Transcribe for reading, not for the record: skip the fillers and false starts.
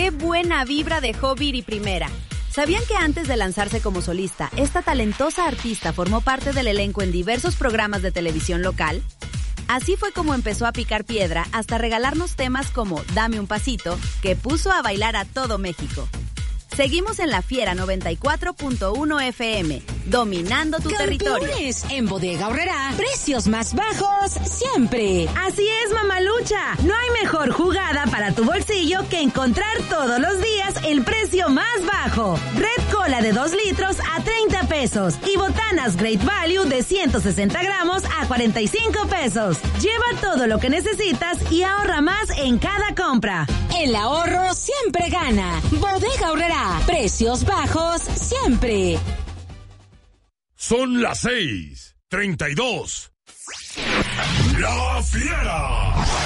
¡Qué buena vibra dejó Viri Primera! ¿Sabían que antes de lanzarse como solista, esta talentosa artista formó parte del elenco en diversos programas de televisión local? Así fue como empezó a picar piedra hasta regalarnos temas como Dame un pasito, que puso a bailar a todo México. Seguimos en La Fiera 94.1 FM, dominando tu territorio. En Bodega Aurrerá, precios más bajos siempre. Así es, mamalucha. No hay mejor jugada para tu bolsillo que encontrar todos los días el precio más bajo. Red Cola de 2 litros a 30 pesos y botanas Great Value de 160 gramos a 45 pesos. Lleva todo lo que necesitas y ahorra más en cada compra. El ahorro siempre gana. Bodega Aurrerá. Precios bajos siempre. Son las 6:32. La Fiera.